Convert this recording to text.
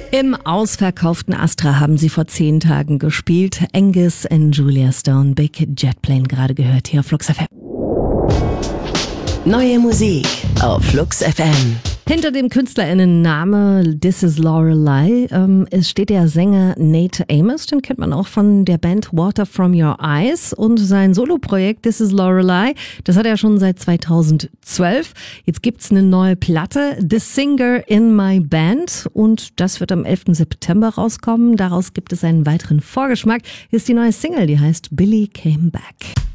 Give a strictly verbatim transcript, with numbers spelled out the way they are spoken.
Im ausverkauften Astra haben sie vor zehn Tagen gespielt. Angus und Julia Stone, Big Jet Plane, gerade gehört hier auf Flux F M. Neue Musik auf Flux F M. Hinter dem KünstlerInnen-Name This is Lorelei ähm, es steht der Sänger Nate Amos, den kennt man auch von der Band Water From Your Eyes, und sein Soloprojekt This is Lorelei, das hat er schon seit zweitausendzwölf. Jetzt gibt's eine neue Platte, The Singer in My Band, und das wird am elften September rauskommen. Daraus gibt es einen weiteren Vorgeschmack. Hier ist die neue Single, die heißt Billy Came Back.